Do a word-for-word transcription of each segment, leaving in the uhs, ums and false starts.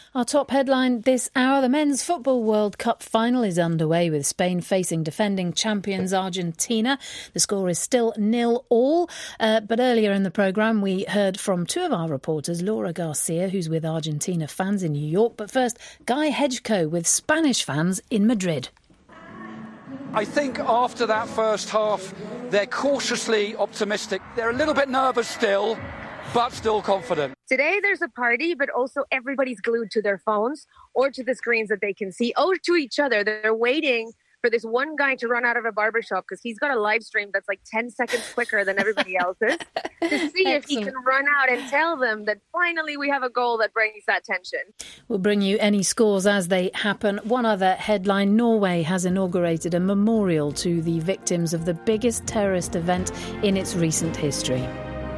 Our top headline this hour, the Men's Football World Cup final is underway with Spain facing defending champions Argentina. The score is still nil all. Uh, but earlier in the programme, we heard from two of our reporters, Laura Garcia, who's with Argentina fans in New York. But first, Guy Hedgecoe with Spanish fans in Madrid. I think after that first half, they're cautiously optimistic. They're a little bit nervous still, but still confident. Today there's a party, but also everybody's glued to their phones or to the screens that they can see, or to each other. They're waiting for this one guy to run out of a barbershop because he's got a live stream that's like ten seconds quicker than everybody else's to see if he can run out and tell them that finally we have a goal that brings that tension. We'll bring you any scores as they happen. One other headline, Norway has inaugurated a memorial to the victims of the biggest terrorist event in its recent history.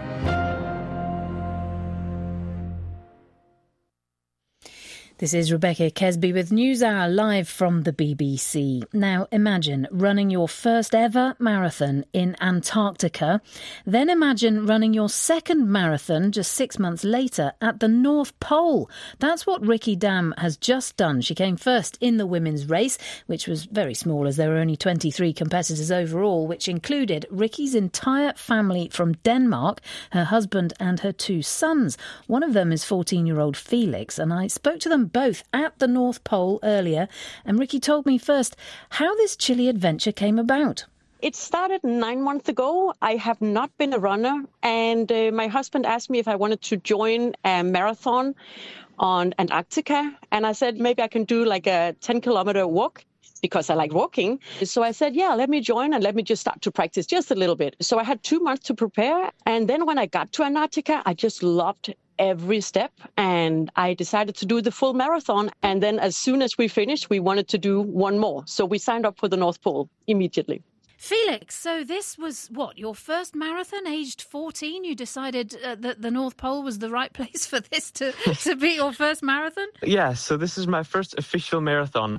This is Rebecca Kesby with NewsHour live from the B B C. Now imagine running your first ever marathon in Antarctica. Then imagine running your second marathon just six months later at the North Pole. That's what Rikki Dam has just done. She came first in the women's race, which was very small as there were only twenty-three competitors overall, which included Rikki's entire family from Denmark, her husband and her two sons. One of them is fourteen-year-old Felix, and I spoke to them both at the North Pole earlier, and Rikki told me first how this chilly adventure came about. It started nine months ago. I have not been a runner, and uh, my husband asked me if I wanted to join a marathon on Antarctica, and I said maybe I can do like a ten kilometer walk because I like walking. So I said, yeah, let me join and let me just start to practice just a little bit. So I had two months to prepare, and then when I got to Antarctica, I just loved every step, and I decided to do the full marathon. And then as soon as we finished, we wanted to do one more. So we signed up for the North Pole immediately. Felix, so this was, what, your first marathon, aged fourteen? You decided uh, that the North Pole was the right place for this to, to be your first marathon? Yeah, so this is my first official marathon.